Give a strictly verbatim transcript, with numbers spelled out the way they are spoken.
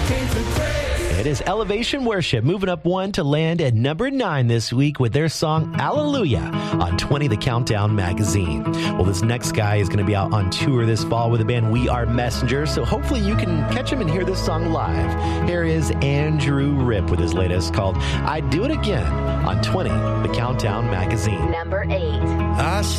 It is Elevation Worship, moving up one to land at number nine this week with their song Hallelujah on twenty The Countdown magazine. Well, this next guy is going to be out on tour this fall with the band We Are Messengers, so hopefully you can catch him and hear this song live. Here is Andrew Ripp with his latest called I Do It Again on twenty The Countdown magazine. Number eight. I